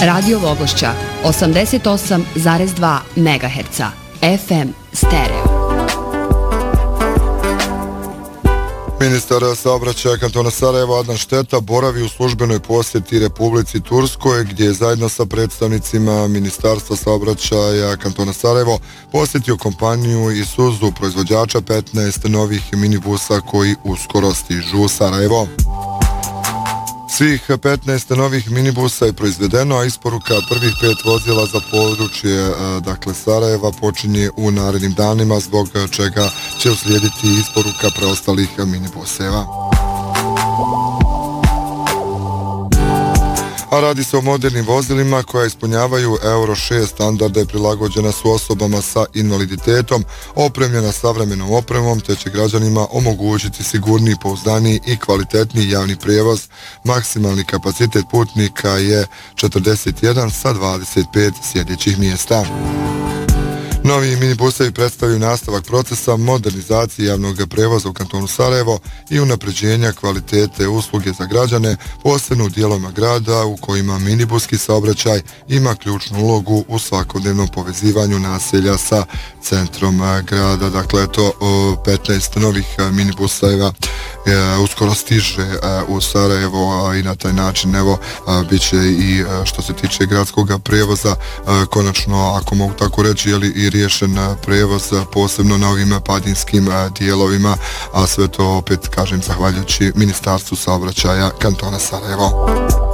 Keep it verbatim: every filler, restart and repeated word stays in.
Radio Vogošća osamdeset osam zarez dva megaherca, F M stereo. Ministar saobraćaja kantona Sarajevo Adnan Šteta boravi u službenoj posjeti Republici Turskoj, gdje je zajedno sa predstavnicima Ministarstva saobraćaja kantona Sarajevo posjetio kompaniju Isuzu, proizvođača petnaest novih minibusa koji uskoro stižu u Sarajevo. Svih petnaest novih minibusa je proizvedeno, a isporuka prvih pet vozila za područje dakle Sarajeva počinje u narednim danima, zbog čega će uslijediti isporuka preostalih minibuseva. A radi se o modernim vozilima koja ispunjavaju Euro šest standarde i prilagođena su osobama sa invaliditetom, opremljena savremenom opremom, te će građanima omogućiti sigurniji, pouzdaniji i kvalitetniji javni prijevoz. Maksimalni kapacitet putnika je četrdeset jedan sa dvadeset pet sjedećih mjesta. Novi minibusevi predstavljaju nastavak procesa modernizacije javnog prevoza u kantonu Sarajevo i unapređenja kvalitete usluge za građane, posebno u dijelovima grada u kojima minibuski saobraćaj ima ključnu ulogu u svakodnevnom povezivanju naselja sa centrom grada. Dakle, to petnaest novih minibuseva uskoro stiže u Sarajevo i na taj način evo bit će i što se tiče gradskog prijevoza konačno, ako mogu tako reći, jeli, i riješen prijevoz posebno na ovim padinskim dijelovima, a sve to opet kažem zahvaljujući Ministarstvu saobraćaja kantona Sarajevo.